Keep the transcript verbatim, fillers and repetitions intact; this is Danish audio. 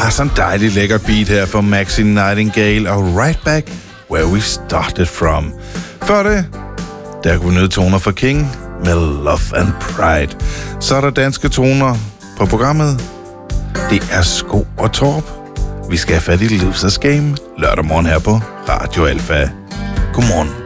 Ah, sådan en dejlig lækker beat her fra Maxine Nightingale og Right Back Where We Started From. Før det, der kunne vi nyde toner fra King med Love and Pride. Så er der danske toner på programmet. Det er Sko og Torp. Vi skal have fat i Livsers Game lørdag morgen her på Radio Alpha. Godmorgen.